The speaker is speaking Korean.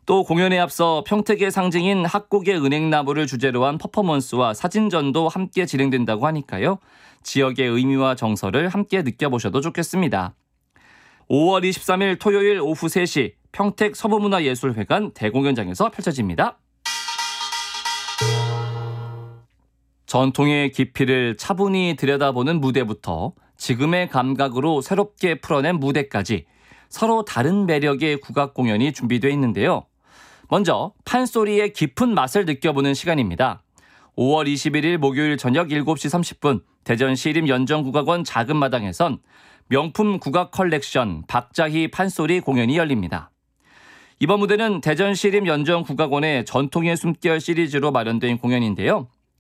또 공연에 앞서 평택의 상징인 학곡의 은행나무를 주제로 한 퍼포먼스와 사진전도 함께 진행된다고 하니까요. 지역의 의미와 정서를 함께 느껴보셔도 좋겠습니다. 5월 23일 토요일 오후 3시 평택 서부문화예술회관 대공연장에서 펼쳐집니다. 전통의 깊이를 차분히 들여다보는 무대부터 지금의 감각으로 새롭게 풀어낸 무대까지 서로 다른 매력의 국악 공연이 준비되어 있는데요. 먼저 판소리의 깊은 맛을 느껴보는 시간입니다. 5월 21일 목요일 저녁 7시 30분 대전시립연정국악원 작은마당에선 명품 국악 컬렉션 박자희 판소리 공연이 열립니다. 이번 무대는 대전시립연정국악원의 전통의 숨결 시리즈로 마련된 공연인데요.